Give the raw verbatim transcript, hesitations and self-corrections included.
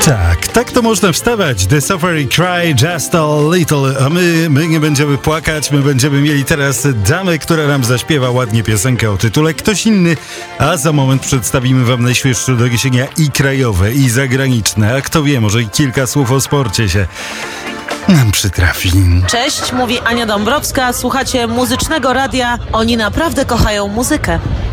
Tak, tak to można wstawać. The Safari Cry Just a Little. A my, my nie będziemy płakać, my będziemy mieli teraz damę, która nam zaśpiewa ładnie piosenkę o tytule Ktoś inny, a za moment przedstawimy wam najświeższe doniesienia i krajowe, i zagraniczne. A kto wie, może i kilka słów o sporcie się nam przytrafi. Cześć, mówi Ania Dąbrowska. Słuchacie Muzycznego Radia. Oni naprawdę kochają muzykę.